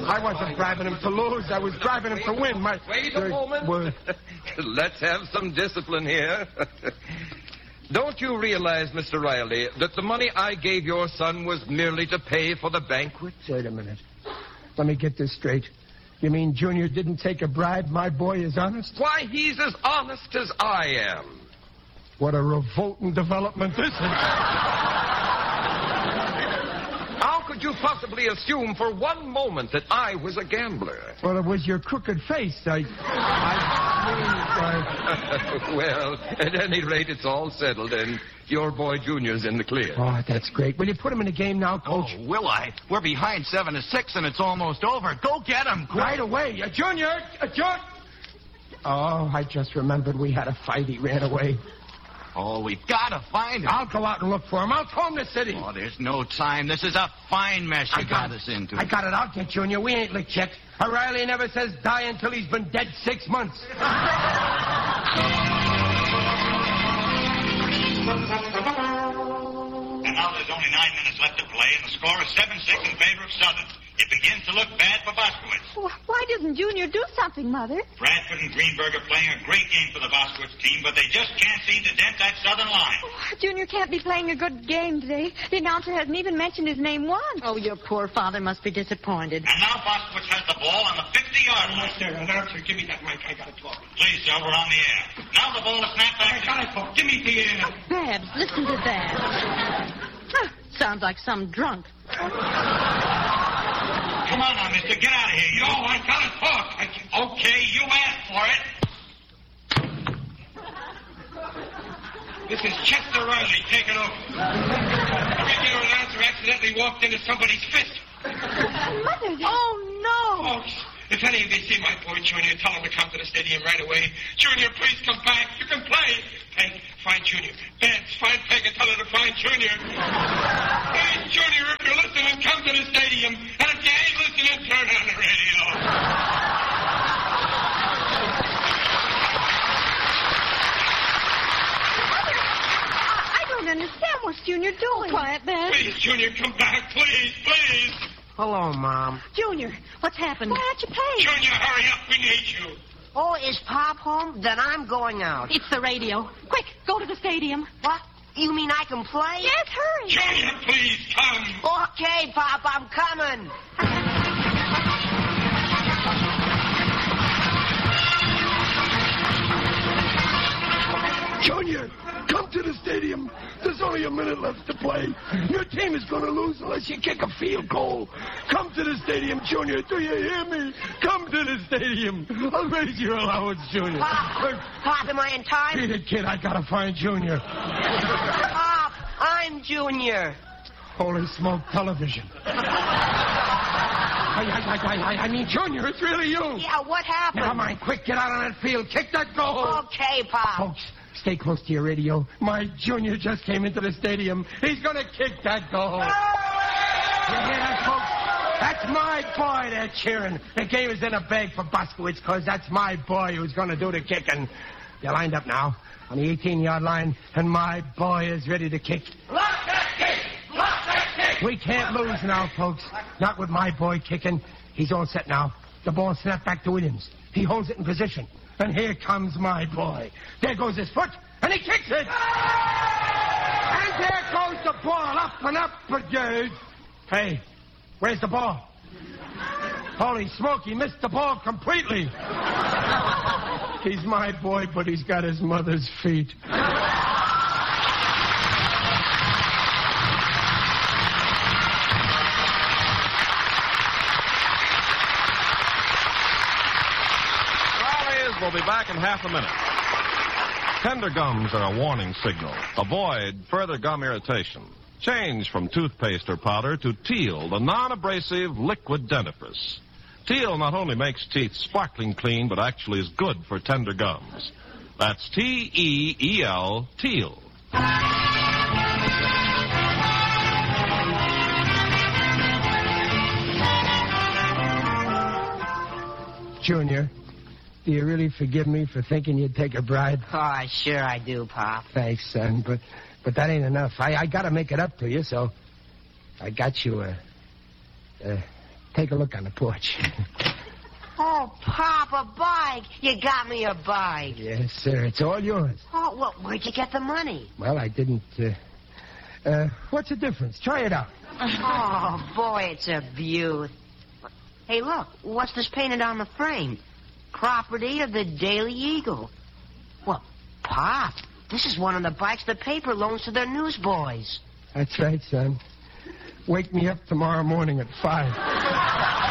I wasn't bribing him to lose. I was bribing him to win. Wait a moment. Let's have some discipline here. Don't you realize, Mr. Riley, that the money I gave your son was merely to pay for the banquet? Wait a minute. Let me get this straight. You mean Junior didn't take a bribe? My boy is honest? Why, he's as honest as I am. What a revolting development this is. How could you possibly assume for one moment that I was a gambler? Well, it was your crooked face. Well, at any rate, it's all settled, and your boy Junior's in the clear. Oh, that's great. Will you put him in the game now, Coach? Oh, will I? We're behind 7-6, and it's almost over. Go get him, quick. Right away. Junior! Oh, I just remembered we had a fight. He ran away. Oh, we've got to find him. I'll go out and look for him. I'll comb the city. Oh, there's no time. This is a fine mess you got us into. I got it. I'll get Junior. We ain't licked yet. O'Reilly never says die until he's been dead 6 months. And now there's only 9 minutes left to play, and the score is 7-6 in favor of Southern. It begins to look bad for Boskowitz. Why doesn't Junior do something, Mother? Bradford and Greenberg are playing a great game for the Boskowitz team, but they just can't seem to dent that Southern line. Junior can't be playing a good game today. The announcer hasn't even mentioned his name once. Oh, your poor father must be disappointed. And now Boskowitz has the ball on the 50-yard line. Announcer, give me that mic. I got to talk. Please, sir, we're on the air. Now the ball is snapped back. I got to talk. Give me the air. Oh, Babs, listen to that. Sounds like some drunk. Come on now, mister. Get out of here. No, I gotta talk. Okay, you asked for it. This is Chester Riley. Take it over. The regular announcer accidentally walked into somebody's fist. Mother, Oh, no. Folks, if any of you see my boy Junior, tell him to come to the stadium right away. Junior, please come back. You can play. Peg, find Junior. Babs, find Peg and tell her to find Junior. Hey, Junior, if you're listening, come to the stadium. And if you ain't listening, turn on the radio. I don't understand what's Junior doing. Quiet, Babs. Please, Junior, come back. Please, please. Hello, Mom. Junior, what's happened? Why aren't you playing? Junior, hurry up. We need you. Oh, is Pop home? Then I'm going out. It's the radio. Quick, go to the stadium. What? You mean I can play? Yes, hurry. Junior, please, come. Okay, Pop, I'm coming. Junior, come to the stadium. There's only a minute left to play. Your team is going to lose unless you kick a field goal. Come to the stadium, Junior. Do you hear me? Come to the stadium. I'll raise your allowance, Junior. Pop, am I in time? Beat it, kid. I got to find Junior. Pop, I'm Junior. Holy smoke, television. I mean, Junior, it's really you. Yeah, what happened? Never mind. Quick, get out on that field. Kick that goal. Okay, Pop. Folks, stay close to your radio. My Junior just came into the stadium. He's going to kick that goal. You hear that, folks? That's my boy they're cheering. The game is in a bag for Boskowitz because that's my boy who's going to do the kicking. They're lined up now on the 18-yard line, and my boy is ready to kick. Block that kick! Block that kick! We can't lose now, folks. Not with my boy kicking. He's all set now. The ball snapped back to Williams. He holds it in position. And here comes my boy. There goes his foot, and he kicks it. And there goes the ball, up and up again. Hey, where's the ball? Holy smoke, he missed the ball completely. He's my boy, but he's got his mother's feet. We'll be back in half a minute. Tender gums are a warning signal. Avoid further gum irritation. Change from toothpaste or powder to Teal, the non-abrasive liquid dentifrice. Teal not only makes teeth sparkling clean, but actually is good for tender gums. That's T-E-E-L, Teal. Junior, do you really forgive me for thinking you'd take a bribe? Oh, sure I do, Pop. Thanks, son, but that ain't enough. I got to make it up to you, so I got you a Take a look on the porch. Oh, Pop, a bike. You got me a bike. Yes, sir. It's all yours. Oh, well, where'd you get the money? Well, I didn't, what's the difference? Try it out. Oh, boy, it's a beaut. Hey, look, what's this painted on the frame? Property of the Daily Eagle. Well, Pop, this is one of the bikes the paper loans to their newsboys. That's right, son. Wake me up tomorrow morning at 5.